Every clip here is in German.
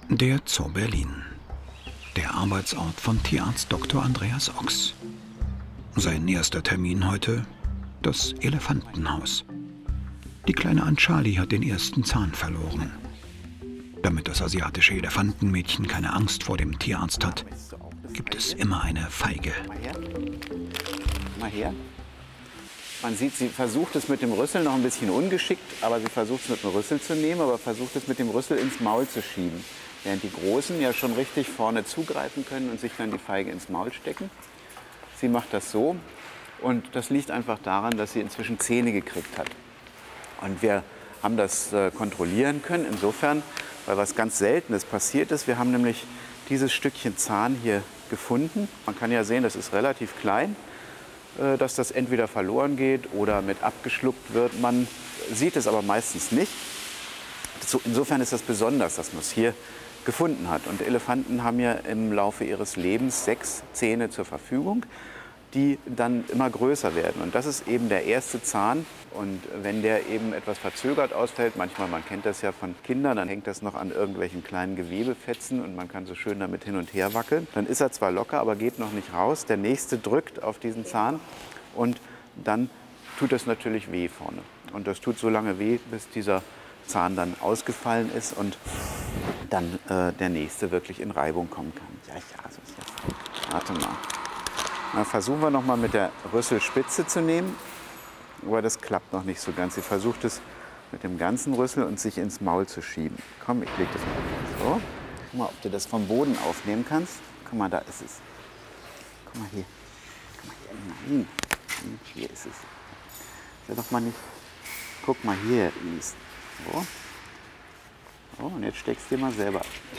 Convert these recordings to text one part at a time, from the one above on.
Der Zoo Berlin. Der Arbeitsort von Tierarzt Dr. Andreas Ochs. Sein erster Termin heute: das Elefantenhaus. Die kleine Anchali hat den ersten Zahn verloren. Damit das asiatische Elefantenmädchen keine Angst vor dem Tierarzt hat, gibt es immer eine Feige. Mal her. Man sieht, sie versucht es mit dem Rüssel noch ein bisschen ungeschickt, aber sie versucht es mit dem Rüssel zu nehmen, aber versucht es mit dem Rüssel ins Maul zu schieben. Während die Großen ja schon richtig vorne zugreifen können und sich dann die Feige ins Maul stecken. Sie macht das so und das liegt einfach daran, dass sie inzwischen Zähne gekriegt hat. Und wir haben das kontrollieren können insofern, weil was ganz Seltenes passiert ist. Wir haben nämlich dieses Stückchen Zahn hier gefunden. Man kann ja sehen, das ist relativ klein, dass das entweder verloren geht oder mit abgeschluckt wird. Man sieht es aber meistens nicht. Insofern ist das besonders, dass man es hier gefunden hat. Und Elefanten haben ja im Laufe ihres Lebens 6 Zähne zur Verfügung, die dann immer größer werden. Und das ist eben der erste Zahn. Und wenn der eben etwas verzögert ausfällt, manchmal, man kennt das ja von Kindern, dann hängt das noch an irgendwelchen kleinen Gewebefetzen und man kann so schön damit hin und her wackeln. Dann ist er zwar locker, aber geht noch nicht raus. Der nächste drückt auf diesen Zahn und dann tut das natürlich weh vorne. Und das tut so lange weh, bis dieser Zahn dann ausgefallen ist und dann der nächste wirklich in Reibung kommen kann. Ja, so ist das. Warte mal. Na, versuchen wir noch mal mit der Rüsselspitze zu nehmen. Aber das klappt noch nicht so ganz. Sie versucht es mit dem ganzen Rüssel und sich ins Maul zu schieben. Komm, ich leg das mal so. Guck mal, ob du das vom Boden aufnehmen kannst. Guck mal, da ist es. Guck mal hier. Guck mal hier. Nein. Hier ist es. Sag doch mal nicht. Guck mal hier, Lies. So. So, und jetzt steckst du dir mal selber.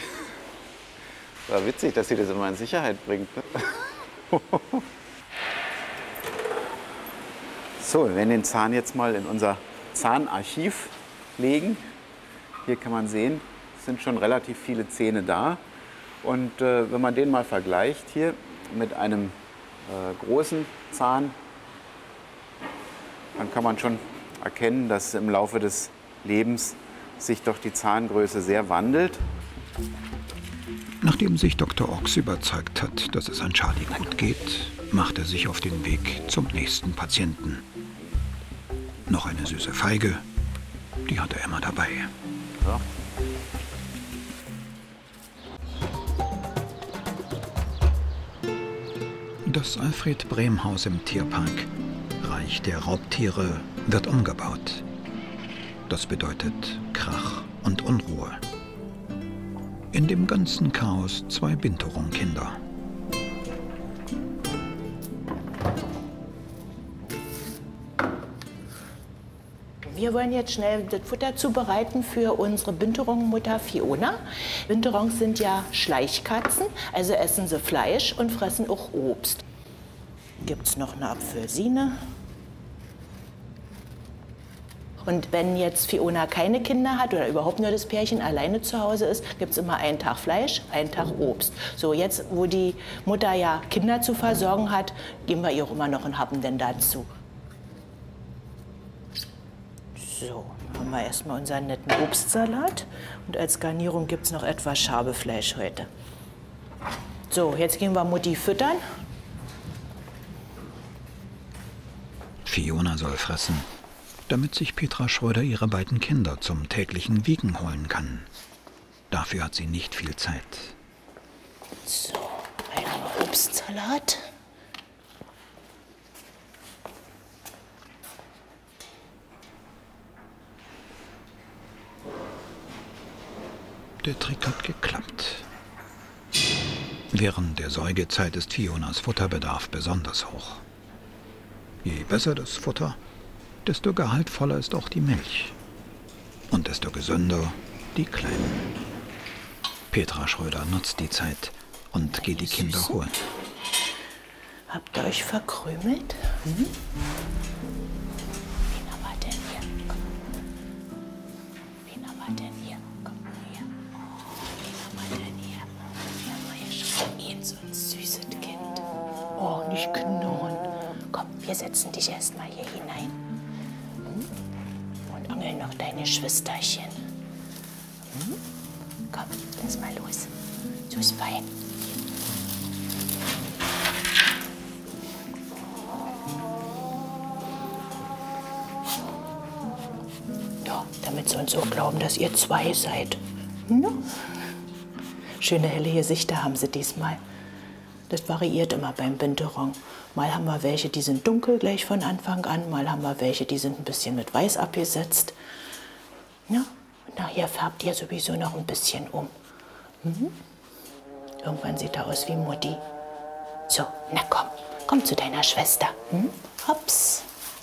War witzig, dass sie das immer in Sicherheit bringt. Ne? So, wir werden den Zahn jetzt mal in unser Zahnarchiv legen. Hier kann man sehen, es sind schon relativ viele Zähne da. Und wenn man den mal vergleicht hier mit einem großen Zahn, dann kann man schon erkennen, dass im Laufe des Lebens sich doch die Zahngröße sehr wandelt. Nachdem sich Dr. Ochs überzeugt hat, dass es Anchali gut geht, macht er sich auf den Weg zum nächsten Patienten. Noch eine süße Feige, die hat er immer dabei. So. Das Alfred-Brehm-Haus im Tierpark, Reich der Raubtiere, wird umgebaut. Das bedeutet Krach und Unruhe. In dem ganzen Chaos 2 Binturong-Kinder. Wir wollen jetzt schnell das Futter zubereiten für unsere Binturong-Mutter Fiona. Binturongs sind ja Schleichkatzen, also essen sie Fleisch und fressen auch Obst. Gibt es noch eine Apfelsine? Und wenn jetzt Fiona keine Kinder hat oder überhaupt nur das Pärchen alleine zu Hause ist, gibt es immer einen Tag Fleisch, einen Tag Obst. So, jetzt, wo die Mutter ja Kinder zu versorgen hat, geben wir ihr auch immer noch einen Happen denn dazu. So, haben wir erstmal unseren netten Obstsalat. Und als Garnierung gibt es noch etwas Schabefleisch heute. So, jetzt gehen wir Mutti füttern. Fiona soll fressen, damit sich Petra Schröder ihre beiden Kinder zum täglichen Wiegen holen kann. Dafür hat sie nicht viel Zeit. So, einmal Obstsalat. Der Trick hat geklappt. Während der Säugezeit ist Fionas Futterbedarf besonders hoch. Je besser das Futter, desto gehaltvoller ist auch die Milch. Und desto gesünder die Kleinen. Petra Schröder nutzt die Zeit und geht die Kinder holen. Habt ihr euch verkrümelt? Wen haben wir denn hier? Komm. Wen haben wir denn hier? Komm mal her. Wen haben wir denn hier? Wen haben wir hier schon? So ein süßes Kind. Oh, nicht knurren. Komm, wir setzen dich erst mal hier hinein. Und angeln noch deine Schwesterchen. komm, lass mal los. So ist fein. Ja, damit sie uns auch glauben, dass ihr zwei seid. No? Schöne helle Gesichter haben sie diesmal. Das variiert immer beim Binturong. Mal haben wir welche, die sind dunkel gleich von Anfang an. Mal haben wir welche, die sind ein bisschen mit Weiß abgesetzt. Ja, und nachher färbt ihr sowieso noch ein bisschen um. Mhm. Irgendwann sieht er aus wie Mutti. So, na komm, komm zu deiner Schwester. Hm? Hops.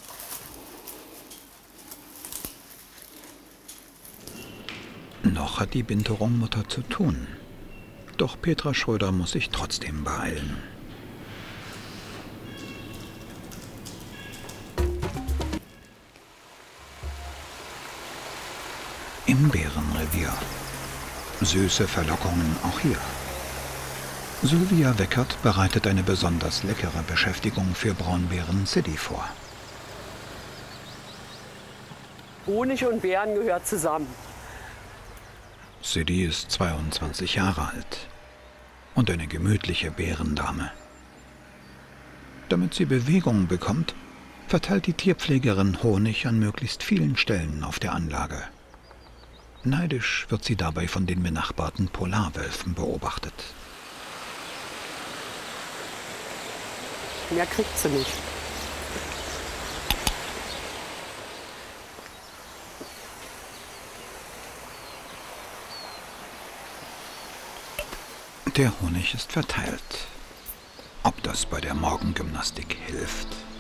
Noch hat die Binturong-Mutter zu tun. Doch Petra Schröder muss sich trotzdem beeilen. Im Bärenrevier. Süße Verlockungen auch hier. Sylvia Weckert bereitet eine besonders leckere Beschäftigung für Braunbären Siddi vor. Honig und Beeren gehört zusammen. Siddi ist 22 Jahre alt und eine gemütliche Bärendame. Damit sie Bewegung bekommt, verteilt die Tierpflegerin Honig an möglichst vielen Stellen auf der Anlage. Neidisch wird sie dabei von den benachbarten Polarwölfen beobachtet. Mehr kriegt sie nicht. Der Honig ist verteilt. Ob das bei der Morgengymnastik hilft?